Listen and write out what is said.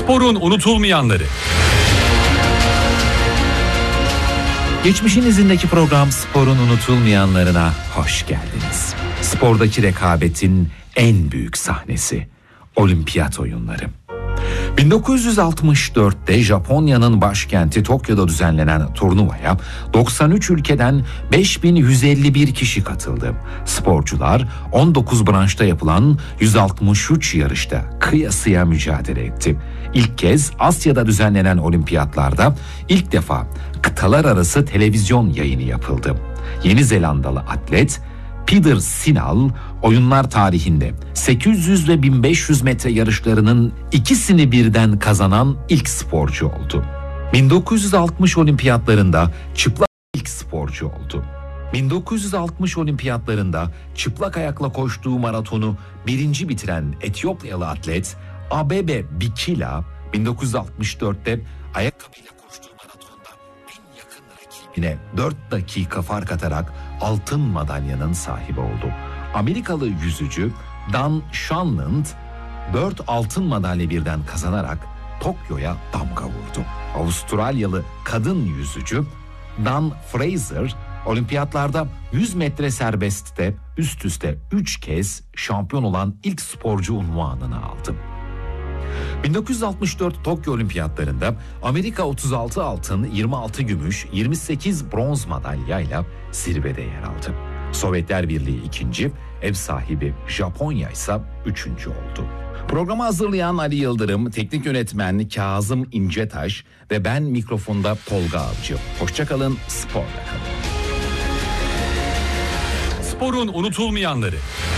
Sporun unutulmayanları. Geçmişin izindeki program Sporun unutulmayanlarına hoş geldiniz. Spordaki rekabetin en büyük sahnesi Olimpiyat oyunları. 1964'te Japonya'nın başkenti Tokyo'da düzenlenen turnuvaya 93 ülkeden 5151 kişi katıldı. Sporcular 19 branşta yapılan 163 yarışta kıyasıya mücadele etti. İlk kez Asya'da düzenlenen olimpiyatlarda ilk defa kıtalar arası televizyon yayını yapıldı. Yeni Zelandalı atlet Peter Sinal, oyunlar tarihinde 800 ve 1500 metre yarışlarının ikisini birden kazanan ilk sporcu oldu. 1960 olimpiyatlarında çıplak ilk sporcu oldu. 1960 olimpiyatlarında çıplak ayakla koştuğu maratonu birinci bitiren Etiyopyalı atlet Abebe Bikila, 1964'te ayakkabıyla koştuğu maratonda en yakın rakibine 4 dakika fark atarak altın madalyanın sahibi oldu. Amerikalı yüzücü Dan Shanland 4 altın madalya birden kazanarak Tokyo'ya damga vurdu. Avustralyalı kadın yüzücü Dan Fraser olimpiyatlarda 100 metre serbestte üst üste 3 kez şampiyon olan ilk sporcu unvanını aldı. 1964 Tokyo Olimpiyatlarında Amerika 36 altın, 26 gümüş, 28 bronz madalyayla zirvede yer aldı. Sovyetler Birliği ikinci, ev sahibi Japonya ise üçüncü oldu. Programı hazırlayan Ali Yıldırım, teknik yönetmen Kazım İncetaş ve ben mikrofonda Tolga Avcı. Hoşçakalın, sporla kalın. Sporun unutulmayanları.